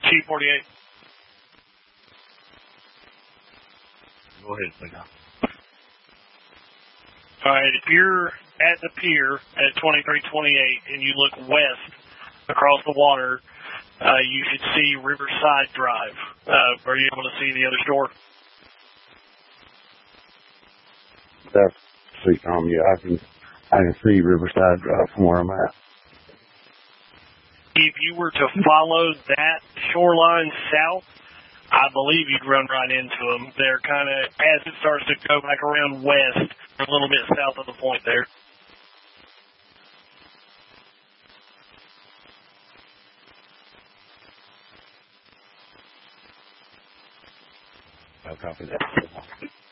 Chief 48. Go ahead, please. All right, if you're at the pier at 2328 and you look west across the water, you should see Riverside Drive. Are you able to see the other store? That's sweet, Tom. Yeah, I can see Riverside Drive from where I'm at. If you were to follow that shoreline south, I believe you'd run right into them. They're kind of, as it starts to go back around west, a little bit south of the point there. I'll copy that.